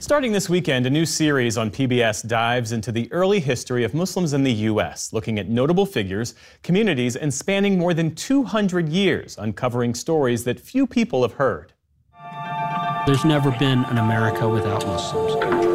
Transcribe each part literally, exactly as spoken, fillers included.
Starting this weekend, a new series on P B S dives into the early history of Muslims in the U S, looking at notable figures, communities, and spanning more than two hundred years, uncovering stories that few people have heard. There's never been an America without Muslims.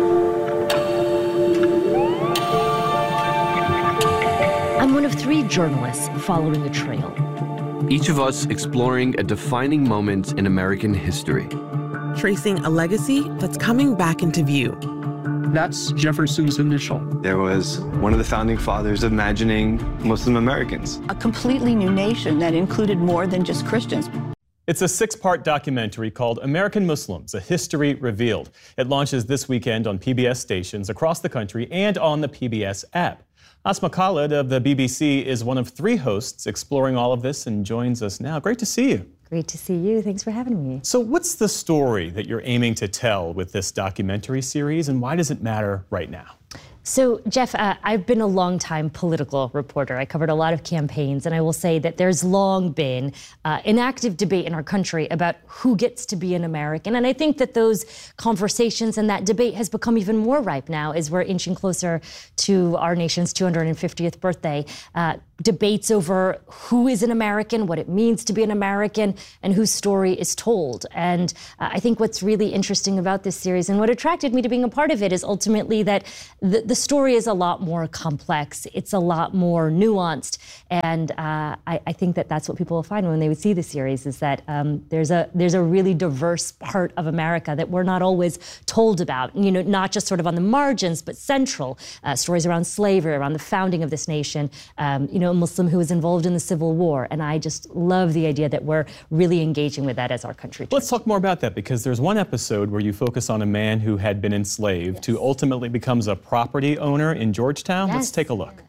I'm one of three journalists following a trail. Each of us exploring a defining moment in American history. Tracing a legacy that's coming back into view. That's Jefferson's initial. There was one of the founding fathers imagining Muslim Americans. A completely new nation that included more than just Christians. It's a six-part documentary called American Muslims, A History Revealed. It launches this weekend on P B S stations across the country and on the P B S app. Asma Khalid of the B B C is one of three hosts exploring all of this and joins us now. Great to see you. Great to see you. Thanks for having me. So what's the story that you're aiming to tell with this documentary series, and why does it matter right now? So, Jeff, uh, I've been a long-time political reporter. I covered a lot of campaigns, and I will say that there's long been uh, an active debate in our country about who gets to be an American. And I think that those conversations and that debate has become even more ripe now as we're inching closer to our nation's two hundred fiftieth birthday. Uh, debates over who is an American, what it means to be an American, and whose story is told. And uh, I think what's really interesting about this series and what attracted me to being a part of it is ultimately that the, the story is a lot more complex. It's a lot more nuanced. And uh, I, I think that that's what people will find when they would see the series is that um, there's a there's a really diverse part of America that we're not always told about, you know, not just sort of on the margins, but central. Uh, stories around slavery, around the founding of this nation, um, you know, a Muslim who was involved in the Civil War. And I just love the idea that we're really engaging with that as our country. Let's talk more about that, because there's one episode where you focus on a man who had been enslaved yes. who ultimately becomes a property owner in Georgetown. Yes. Let's take a look.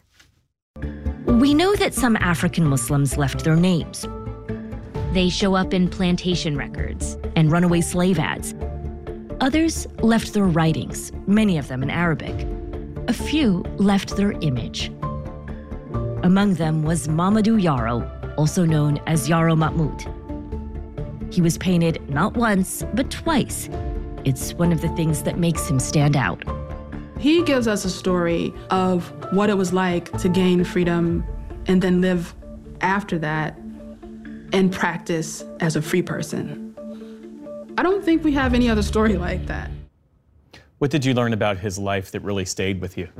We know that some African Muslims left their names. They show up in plantation records and runaway slave ads. Others left their writings, many of them in Arabic. A few left their image. Among them was Mamadou Yaro, also known as Yaro Mahmoud. He was painted not once, but twice. It's one of the things that makes him stand out. He gives us a story of what it was like to gain freedom and then live after that and practice as a free person. I don't think we have any other story like that. What did you learn about his life that really stayed with you?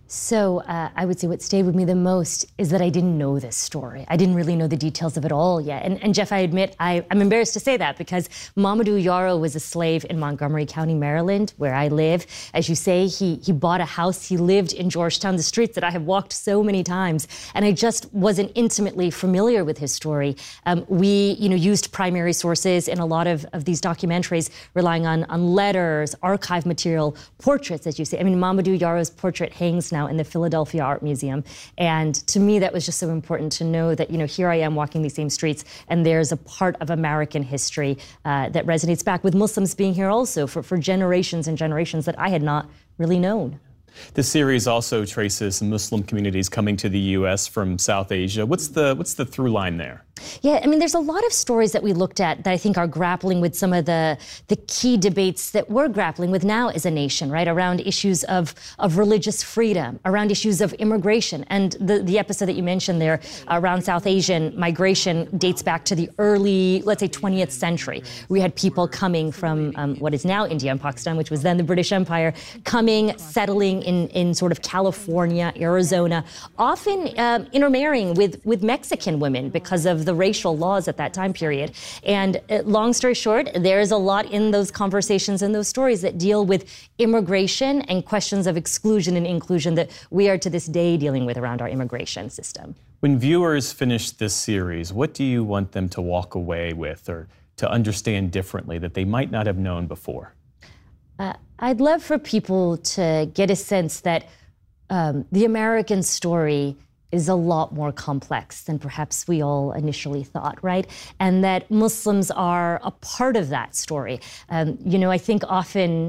So uh, I would say what stayed with me the most is that I didn't know this story. I didn't really know the details of it all yet. And, and Jeff, I admit, I, I'm embarrassed to say that because Mamadou Yaro was a slave in Montgomery County, Maryland, where I live. As you say, he, he bought a house. He lived in Georgetown, the streets that I have walked so many times. And I just wasn't intimately familiar with his story. Um, we you know, used primary sources in a lot of, of these documentaries, relying on, on letters, archive material, portraits, as you say. I mean, Mamadou Yaro's portrait hangs now in the Philadelphia Art Museum. And to me, that was just so important to know that, you know, here I am walking these same streets, and there's a part of American history uh, that resonates back with Muslims being here also for, for generations and generations that I had not really known. The series also traces Muslim communities coming to the U S from South Asia. What's the, what's the through line there? Yeah, I mean, there's a lot of stories that we looked at that I think are grappling with some of the, the key debates that we're grappling with now as a nation, right? Around issues of, of religious freedom, around issues of immigration. And the, the episode that you mentioned there around South Asian migration dates back to the early, let's say, twentieth century. We had people coming from um, what is now India and Pakistan, which was then the British Empire, coming, settling in, in sort of California, Arizona, often um, intermarrying with, with Mexican women because of the racial laws at that time period. And uh, long story short, there's a lot in those conversations and those stories that deal with immigration and questions of exclusion and inclusion that we are to this day dealing with around our immigration system. When viewers finish this series, what do you want them to walk away with or to understand differently that they might not have known before? Uh, I'd love for people to get a sense that um, the American story is a lot more complex than perhaps we all initially thought, right? And that Muslims are a part of that story. Um, you know, I think often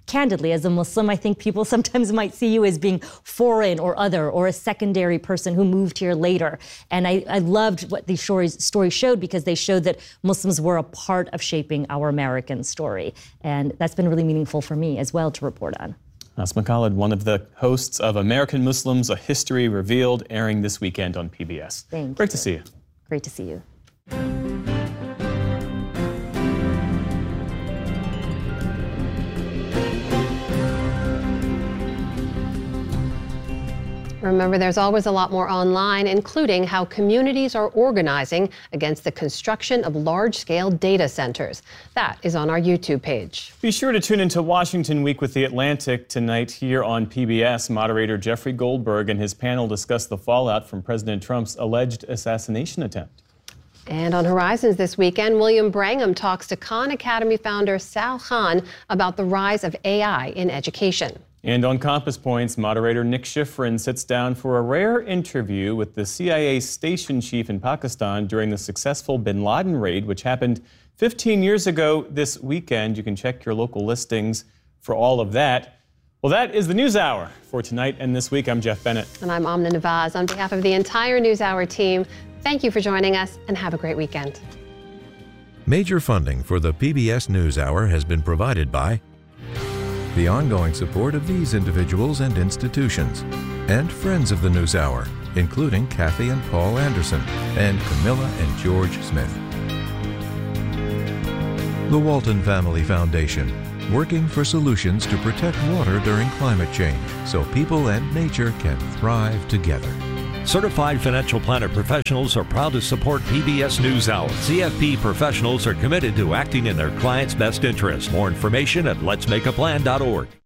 candidly, as a Muslim, I think people sometimes might see you as being foreign or other or a secondary person who moved here later. And I, I loved what these stories, stories showed because they showed that Muslims were a part of shaping our American story. And that's been really meaningful for me as well to report on. Asma Khalid, one of the hosts of American Muslims, A History Revealed, airing this weekend on P B S. Thank you. Great to see you. Great to see you. Remember, there's always a lot more online, including how communities are organizing against the construction of large-scale data centers. That is on our YouTube page. Be sure to tune into Washington Week with The Atlantic tonight here on P B S. Moderator Jeffrey Goldberg and his panel discuss the fallout from President Trump's alleged assassination attempt. And on Horizons this weekend, William Brangham talks to Khan Academy founder Sal Khan about the rise of A I in education. And on Compass Points, moderator Nick Schifrin sits down for a rare interview with the C I A station chief in Pakistan during the successful bin Laden raid, which happened fifteen years ago this weekend. You can check your local listings for all of that. Well, that is the News Hour for tonight and this week. I'm Jeff Bennett. And I'm Amna Nawaz. On behalf of the entire News Hour team, thank you for joining us and have a great weekend. Major funding for the P B S News Hour has been provided by the ongoing support of these individuals and institutions, and friends of the News Hour, including Kathy and Paul Anderson, and Camilla and George Smith. The Walton Family Foundation, working for solutions to protect water during climate change so people and nature can thrive together. Certified financial planner professionals are proud to support P B S NewsHour. C F P professionals are committed to acting in their clients' best interest. More information at lets make a plan dot org.